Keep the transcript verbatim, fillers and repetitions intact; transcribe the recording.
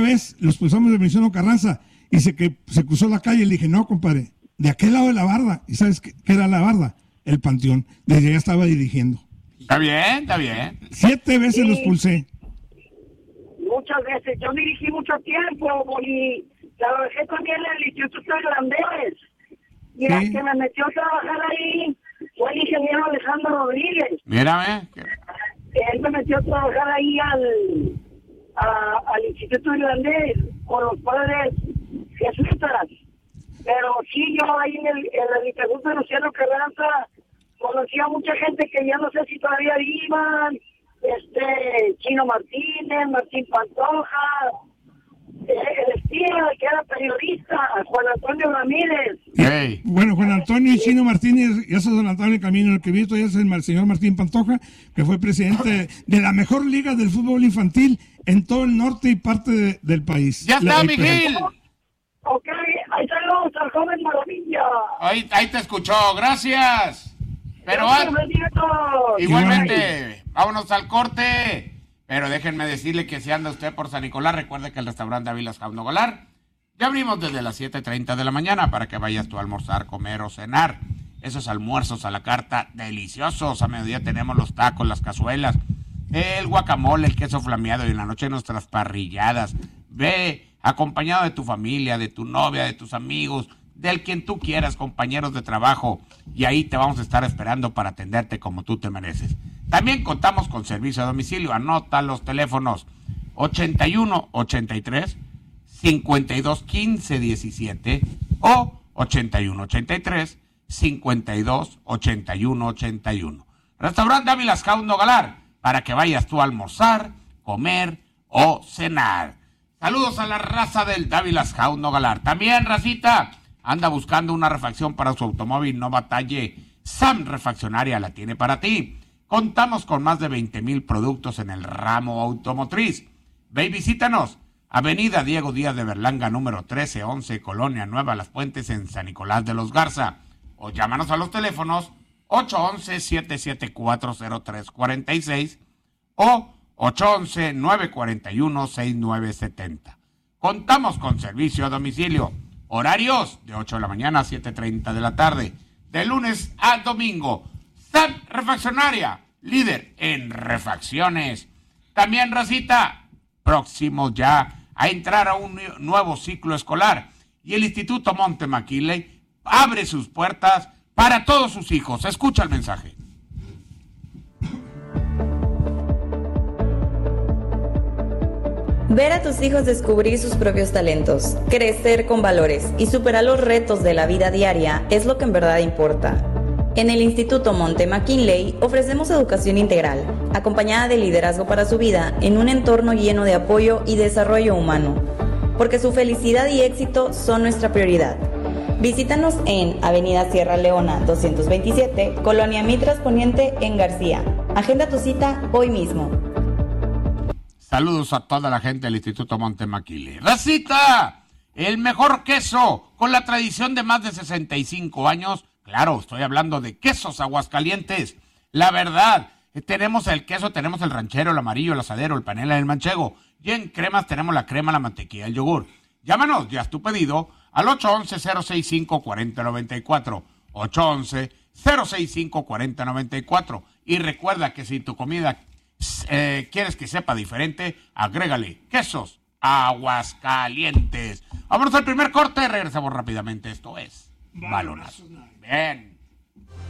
vez lo expulsamos de Venustiano Carranza y se, que, se cruzó la calle y le dije, no, compadre, de aquel lado de la barda. ¿Y sabes qué, qué era la barda? El Panteón. Desde allá estaba dirigiendo. Está bien, está bien. Siete veces sí. Lo expulsé. Muchas veces. Yo dirigí mucho tiempo y trabajé también en el Instituto Irlandés. Y sí. El que me metió a trabajar ahí fue el ingeniero Alejandro Rodríguez. Mírame. Él me metió a trabajar ahí al, a, al Instituto Irlandés con los padres jesuitas. Pero sí, yo ahí en el, en el Instituto de Luciano Carranza conocí a mucha gente que ya no sé si todavía vivan, este, Chino Martínez, Martín Pantoja, el estilo que era periodista, Juan Antonio Ramírez. Hey. Bueno, Juan Antonio y Chino Martínez, ya se adelantaron el camino. El que visto ya es el señor Martín Pantoja, que fue presidente de la mejor liga del fútbol infantil en todo el norte y parte de, del país. ¡Ya está, Miguel! Ok, ahí saludos al joven Maravilla. Ahí, ahí te escuchó, gracias. Pero an... igualmente, vámonos al corte. Pero déjenme decirle que si anda usted por San Nicolás, recuerde que el restaurante Dávilas Jauno Galar ya abrimos desde las siete treinta de la mañana para que vayas tú a almorzar, comer o cenar. Esos almuerzos a la carta deliciosos. A mediodía tenemos los tacos, las cazuelas, el guacamole, el queso flameado y en la noche nuestras parrilladas. Ve acompañado de tu familia, de tu novia, de tus amigos, del quien tú quieras, compañeros de trabajo, y ahí te vamos a estar esperando para atenderte como tú te mereces. También contamos con servicio a domicilio. Anota los teléfonos ochenta y uno, ochenta y tres, cincuenta y dos, quince, diecisiete o ochenta y uno, ochenta y tres, cincuenta y dos, ochenta y uno, ochenta y uno. Restaurante Dávilas Jauno Galar, para que vayas tú a almorzar, comer o cenar. Saludos a la raza del Dávilas Jauno Galar. También, racita, anda buscando una refacción para su automóvil, no batalle. Sam Refaccionaria la tiene para ti. Contamos con más de veinte mil productos en el ramo automotriz. Ve y visítanos. Avenida Diego Díaz de Berlanga, número trece once, Colonia Nueva Las Puentes, en San Nicolás de los Garza. O llámanos a los teléfonos ocho once, siete siete cuatro, cero tres cuatro seis o ocho once, nueve cuatro uno, seis nueve siete cero. Contamos con servicio a domicilio. Horarios de ocho de la mañana a siete treinta de la tarde. De lunes a domingo. Sam Refaccionaria, líder en refacciones. También, racita, próximos ya a entrar a un nuevo ciclo escolar. Y el Instituto Monte McKinley abre sus puertas para todos sus hijos. Escucha el mensaje. Ver a tus hijos descubrir sus propios talentos, crecer con valores y superar los retos de la vida diaria es lo que en verdad importa. En el Instituto Monte McKinley ofrecemos educación integral, acompañada de liderazgo para su vida en un entorno lleno de apoyo y desarrollo humano, porque su felicidad y éxito son nuestra prioridad. Visítanos en Avenida Sierra Leona doscientos veintisiete, Colonia Mitras Poniente, en García. Agenda tu cita hoy mismo. Saludos a toda la gente del Instituto Monte McKinley. ¡Racita! El mejor queso con la tradición de más de sesenta y cinco años. Claro, estoy hablando de Quesos Aguascalientes. La verdad, tenemos el queso, tenemos el ranchero, el amarillo, el asadero, el panela, el manchego. Y en cremas tenemos la crema, la mantequilla, el yogur. Llámanos, ya es tu pedido, al ocho once, cero seis cinco, cuatro cero nueve cuatro. ocho once, cero seis cinco, cuatro cero nueve cuatro. Y recuerda que si tu comida eh, quieres que sepa diferente, agrégale Quesos Aguascalientes. Vámonos al primer corte, regresamos rápidamente. Esto es Balonazo. Bien.